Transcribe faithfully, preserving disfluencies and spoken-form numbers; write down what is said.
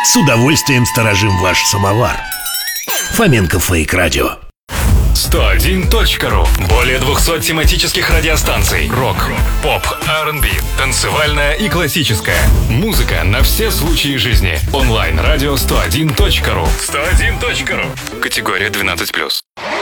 С удовольствием сторожим ваш самовар. Фоменко Фейк Радио. сто один точка ру. Более двухсот тематических радиостанций. Рок, поп, ар энд би, танцевальная и классическая. Музыка на все случаи жизни. Онлайн-радио сто один точка ру. сто один точка ру. Категория двенадцать плюс.